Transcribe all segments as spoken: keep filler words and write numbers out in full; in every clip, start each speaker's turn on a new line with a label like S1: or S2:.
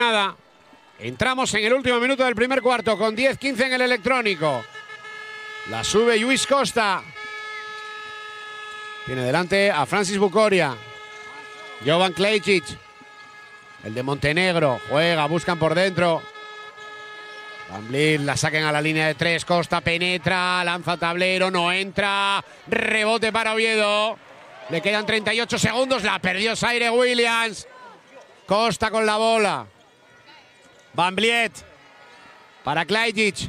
S1: Nada. Entramos en el último minuto del primer cuarto con diez quince en el electrónico. La sube Lluís Costa. Tiene delante a Francis Bucoria. Jovan Klejcic. El de Montenegro. Juega, buscan por dentro. Van Vliet, la saquen a la línea de tres. Costa penetra, lanza tablero, no entra. Rebote para Oviedo. Le quedan treinta y ocho segundos. La perdió Zaire Williams. Costa con la bola. Van Vliet para Klejcic.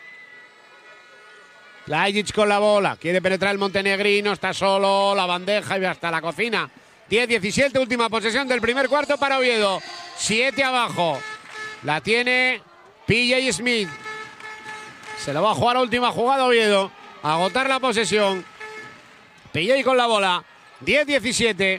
S1: Klejcic con la bola. Quiere penetrar el montenegrino. Está solo. La bandeja y hasta la cocina. diez diecisiete. Última posesión del primer cuarto para Oviedo. siete abajo. La tiene P J Smith. Se lo va a jugar a última jugada Oviedo. Agotar la posesión. P J con la bola. diez diecisiete.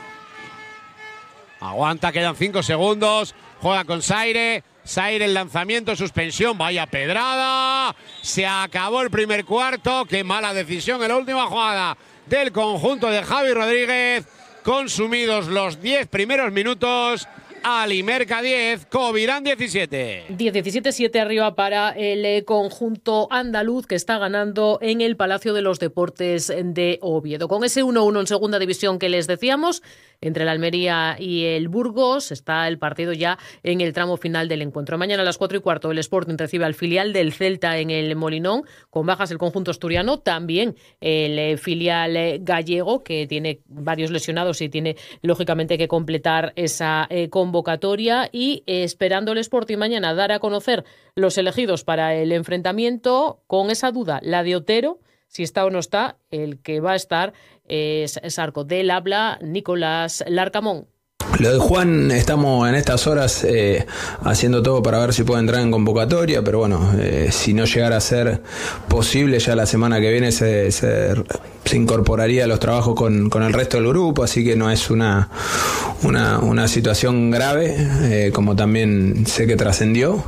S1: Aguanta. Quedan cinco segundos. Juega con Zaire. Zaire el lanzamiento, suspensión, vaya pedrada. Se acabó el primer cuarto. Qué mala decisión en la última jugada del conjunto de Javi Rodríguez. Consumidos los diez primeros minutos. Alimerca diez, Covirán diecisiete.
S2: diez diecisiete, siete arriba para el conjunto andaluz que está ganando en el Palacio de los Deportes de Oviedo. Con ese uno uno en segunda división que les decíamos, entre el Almería y el Burgos, está el partido ya en el tramo final del encuentro. Mañana a las cuatro y cuarto el Sporting recibe al filial del Celta en el Molinón, con bajas el conjunto asturiano, también el filial gallego, que tiene varios lesionados y tiene lógicamente que completar esa eh, convocatoria, y eh, esperando el Sporting mañana dar a conocer los elegidos para el enfrentamiento, con esa duda, la de Otero, si está o no está. El que va a estar es Sarco. Del habla Nicolás Larcamón.
S3: Lo de Juan, estamos en estas horas eh, haciendo todo para ver si puede entrar en convocatoria, pero bueno, eh, si no llegara a ser posible, ya la semana que viene se, se, se incorporaría a los trabajos con, con el resto del grupo, así que no es una, una, una situación grave, eh, como también sé que trascendió.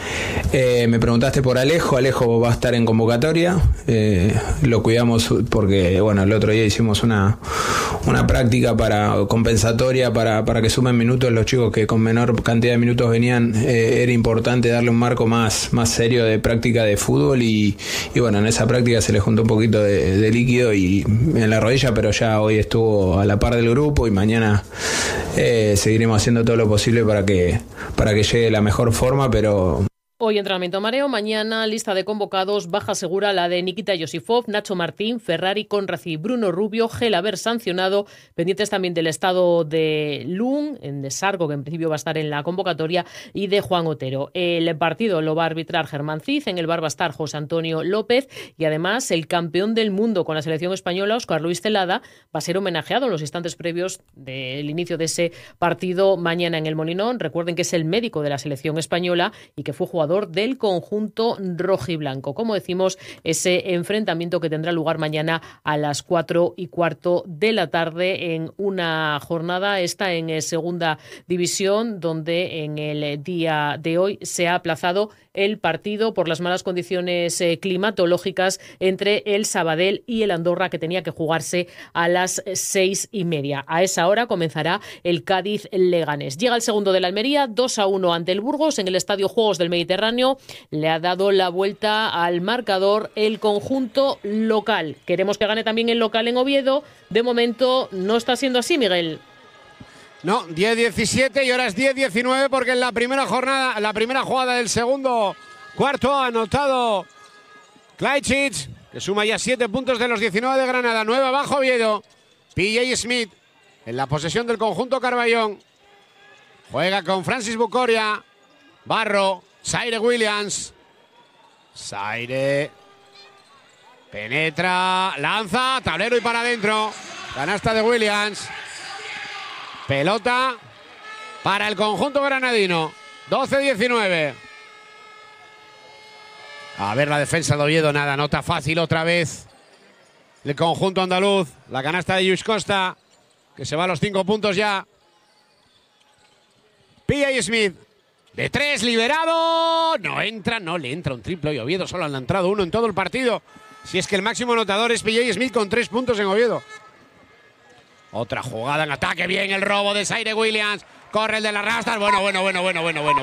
S3: Eh, me preguntaste por Alejo. Alejo va a estar en convocatoria. Eh, lo cuidamos porque, bueno, el otro día hicimos una, una práctica para compensatoria para, para que sumen minutos los chicos que con menor cantidad de minutos venían. Eh, era importante darle un marco más, más serio de práctica de fútbol y, y bueno, en esa práctica se le juntó un poquito de, de líquido y en la rodilla, pero ya hoy estuvo a la par del grupo y mañana eh, seguiremos haciendo todo lo posible para que, para que llegue de la mejor forma, pero...
S2: Hoy entrenamiento mareo, mañana lista de convocados, baja segura la de Nikita Yosifov, Nacho Martín, Ferrari, Conrazi, Bruno Rubio, Gelaber sancionado, pendientes también del estado de Lun, en de Sarco, que en principio va a estar en la convocatoria, y de Juan Otero. El partido lo va a arbitrar Germán Cid, en el bar va a estar José Antonio López, y además el campeón del mundo con la selección española, Óscar Luis Celada, va a ser homenajeado en los instantes previos del inicio de ese partido mañana en el Molinón. Recuerden que es el médico de la selección española y que fue jugador del conjunto rojiblanco. Como decimos, ese enfrentamiento que tendrá lugar mañana a las cuatro y cuarto de la tarde en una jornada, esta en segunda división, donde en el día de hoy se ha aplazado el partido por las malas condiciones eh, climatológicas entre el Sabadell y el Andorra, que tenía que jugarse a las seis y media. A esa hora comenzará el Cádiz-Leganés. Llega el segundo de la Almería, dos a uno ante el Burgos en el Estadio Juegos del Mediterráneo. Le ha dado la vuelta al marcador el conjunto local. Queremos que gane también el local en Oviedo. De momento no está siendo así, Miguel.
S1: No, diez diecisiete y ahora es diez diecinueve porque en la primera jornada, la primera jugada del segundo cuarto ha anotado Klejcic, que suma ya siete puntos de los diecinueve de Granada. nueve abajo Oviedo. P J Smith en la posesión del conjunto Carballón. Juega con Francis Bucoria. Barro. Zaire Williams. Zaire. Penetra. Lanza. Tablero y para adentro. Canasta de Williams. Pelota para el conjunto granadino. doce diecinueve. A ver la defensa de Oviedo. Nada, nota fácil otra vez el conjunto andaluz. La canasta de Lluís Costa, que se va a los cinco puntos ya. P J Smith. De tres, liberado. No entra, no le entra un triple. Y Oviedo solo han entrado uno en todo el partido. Si es que el máximo anotador es P J Smith con tres puntos en Oviedo. Otra jugada en ataque. Bien el robo de Zaire Williams. Corre el de las rastas. Bueno, bueno, bueno, bueno, bueno, bueno.